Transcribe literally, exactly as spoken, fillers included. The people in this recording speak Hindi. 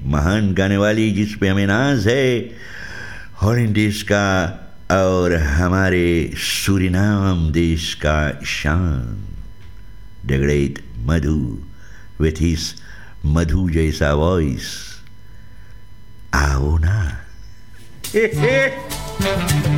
महान गाने वाली जिस पे हमें नाज है, हॉलैंड देश का और हमारे सूरीनाम देश का शान, the great Madhu with his मधु जैसा वॉइस. आओ ना.